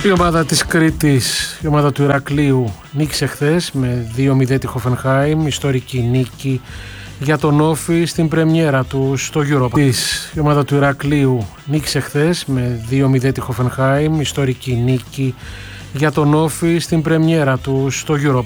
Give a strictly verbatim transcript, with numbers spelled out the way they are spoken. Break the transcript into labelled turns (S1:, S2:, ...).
S1: Η ομάδα της Κρήτης, η ομάδα του Ηρακλείου, νίκησε χθες με δύο μηδέν τη Hoffenheim, ιστορική νίκη για τον Όφη στην πρεμιέρα του στο Europa. Η ομάδα του Ηρακλείου νίκησε χθες με δύο μηδέν τη Hoffenheim, ιστορική νίκη για τον Όφη στην πρεμιέρα του στο Europa.